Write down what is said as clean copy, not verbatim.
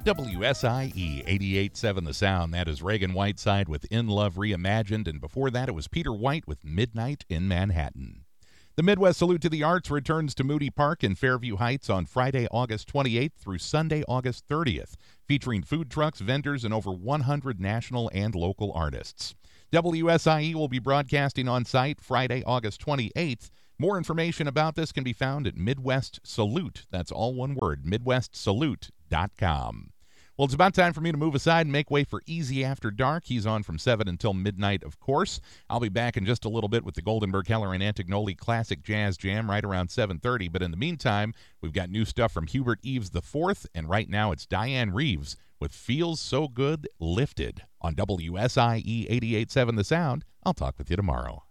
WSIE 88.7 The Sound. That is Reagan Whiteside with In Love Reimagined, and before that it was Peter White with Midnight in Manhattan. The Midwest Salute to the Arts returns to Moody Park in Fairview Heights on Friday, August 28th through Sunday, August 30th, featuring food trucks, vendors, and over 100 national and local artists. WSIE will be broadcasting on site Friday, August 28th. More information about this can be found at Midwest Salute. That's all one word, MidwestSalute.com. Well, it's about time for me to move aside and make way for Easy After Dark. He's on from 7 until midnight, of course. I'll be back in just a little bit with the Goldenberg, Heller, and Antignoli Classic Jazz Jam right around 7:30. But in the meantime, we've got new stuff from Hubert Eves IV, and right now it's Diane Reeves with Feels So Good Lifted on WSIE 88.7 The Sound. I'll talk with you tomorrow.